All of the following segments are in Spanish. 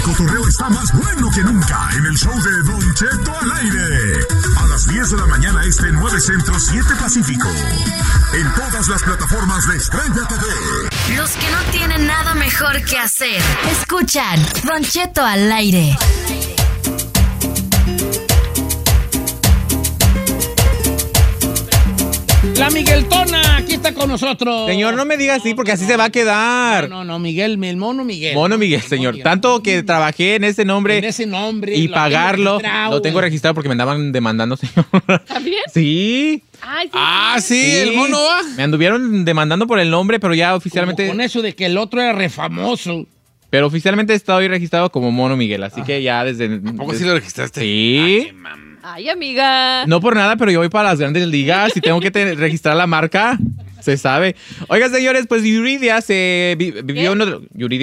Cotorreo está más bueno que nunca en el show de Don Cheto al aire. A las 10 de la mañana 9 Centro, 7 Pacífico. En todas las plataformas de Estrella TV. Los que no tienen nada mejor que hacer, escuchan Don Cheto al aire. La Migueltona, aquí está con nosotros. Señor, no me diga así porque así se va a quedar. No, Miguel, el mono Miguel. Mono Miguel, señor. Tanto que trabajé en ese nombre. En ese nombre. Y pagarlo. Lo tengo registrado porque me andaban demandando, señor. ¿También? Sí. Sí, el mono va. Me anduvieron demandando por el nombre, pero ya oficialmente. Con eso de que el otro era refamoso. Pero oficialmente he estado hoy registrado como Mono Miguel, así que ya desde... ¿A poco sí lo registraste? Sí. Ay, amiga. No por nada, pero yo voy para las grandes ligas y tengo que registrar la marca. Se sabe. Oiga, señores, pues Yuridia vivió uno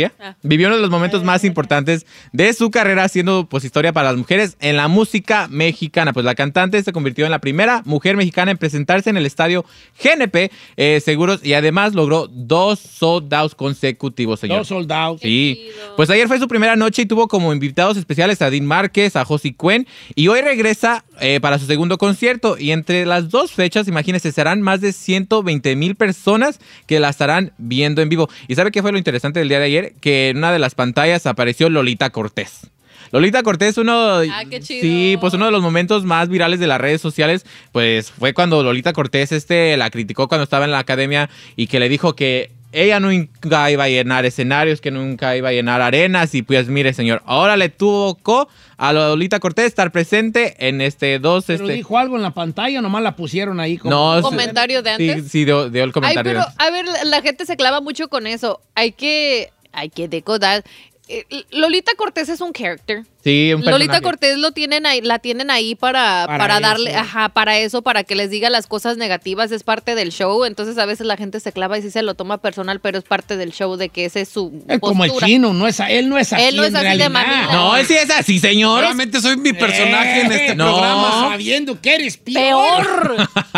de los momentos más importantes de su carrera haciendo pues historia para las mujeres en la música mexicana. Pues la cantante se convirtió en la primera mujer mexicana en presentarse en el estadio GNP Seguros y además logró 2 sold outs consecutivos, señor. 2 sold outs. Sí. Pues ayer fue su primera noche y tuvo como invitados especiales a Dean Márquez, a Josie Cuen y hoy regresa para su segundo concierto y entre las 2 fechas, imagínense, serán más de 120,000 personas que la estarán viendo en vivo. ¿Y sabe qué fue lo interesante del día de ayer? Que en una de las pantallas apareció Lolita Cortés. Lolita Cortés, qué chido. Sí, pues uno de los momentos más virales de las redes sociales, pues fue cuando Lolita Cortés la criticó cuando estaba en la academia y que le dijo que ella nunca iba a llenar escenarios, que nunca iba a llenar arenas y pues mire, señor, ahora le tocó a Lolita Cortés estar presente en Pero dijo algo en la pantalla, nomás la pusieron ahí como... No, comentario de antes. Sí, dio el comentario. Ay, pero a ver, la gente se clava mucho con eso. Hay que decodar. Lolita Cortés es un character. Sí, un personaje. Lolita Cortés la tienen ahí para darle, para que les diga las cosas negativas, es parte del show, entonces a veces la gente se clava y sí se lo toma personal, pero es parte del show de que ese es su postura. Como el chino, él no es así Él no es así de manera. No, él sí es así, señor. Realmente soy mi personaje en este programa. Sabiendo que eres peor.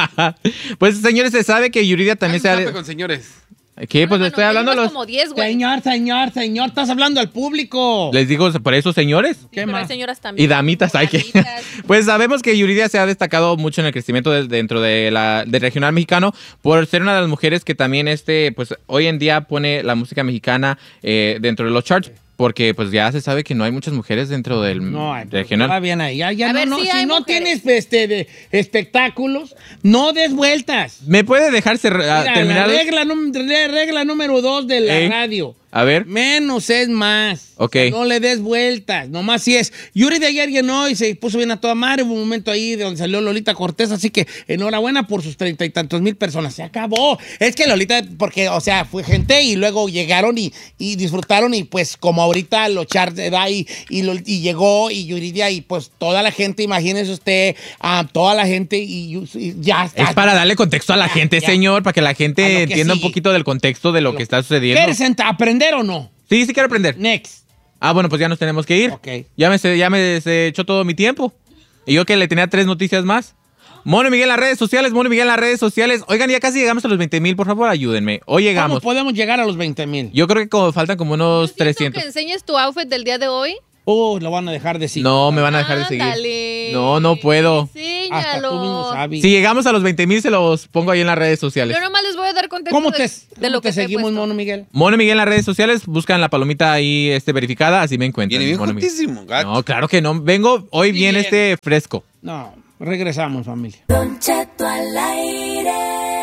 Pues, señores, se sabe que Yuridia también con señores. ¿Qué? Pues estoy hablando a los... como 10, güey. Señor, estás hablando al público. Les digo, por eso, señores. ¿Qué más? Hay señoras también. Y damitas, hay que... Pues sabemos que Yuridia se ha destacado mucho en el crecimiento dentro del regional mexicano por ser una de las mujeres que también pues hoy en día pone la música mexicana dentro de los charts. Porque pues ya se sabe que no hay muchas mujeres dentro del regional. Va bien ahí. Si no mujeres. tienes de espectáculos, no des vueltas. ¿Me puede dejar terminar? La regla número 2 de la radio. A ver. Menos es más. Ok. O sea, no le des vueltas. Nomás si es. Yuri de ayer llenó y se puso bien a toda madre. Hubo un momento ahí de donde salió Lolita Cortés. Así que enhorabuena por sus 30 y tantos mil personas. Se acabó. Es que Lolita, porque, o sea, fue gente y luego llegaron y disfrutaron. Y pues, como ahorita los charts da y llegó y Yuridia y pues toda la gente, imagínese usted, toda la gente y ya está. Es para darle contexto a la gente, señor, para que la gente entienda un poquito del contexto de lo que está sucediendo. ¿Quieres aprender o no? Sí quiero aprender. Next. Bueno, pues ya nos tenemos que ir. Ok. Ya me echó todo mi tiempo. Y yo que le tenía 3 noticias más. Mono Miguel en las redes sociales. Oigan, ya casi llegamos a los 20,000, por favor, ayúdenme. Hoy llegamos. ¿Cómo podemos llegar a los 20,000? Yo creo que faltan como unos 300. ¿Que enseñes tu outfit del día de hoy? Lo van a dejar de seguir. No, me van a dejar de seguir. Ándale. No puedo. Enséñalo. Hasta tú mismo sabes. Si llegamos a los 20,000, se los pongo ahí en las redes sociales. Yo nomás les voy a dar contexto de lo que te seguimos, Mono Miguel? Mono Miguel en las redes sociales, buscan la palomita ahí verificada, así me encuentran. Viene bien Mono juntísimo, gato. No, claro que no. Vengo hoy bien fresco. No, regresamos, familia. Don Cheto al aire.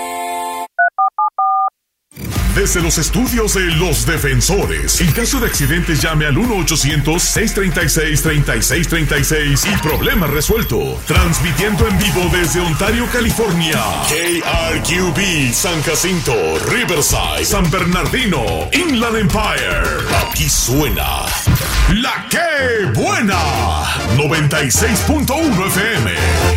Desde los estudios de Los Defensores. En caso de accidentes, llame al 1-800-636-3636 y problema resuelto. Transmitiendo en vivo desde Ontario, California. KRQB, San Jacinto, Riverside, San Bernardino, Inland Empire. Aquí suena La Que Buena. 96.1 FM.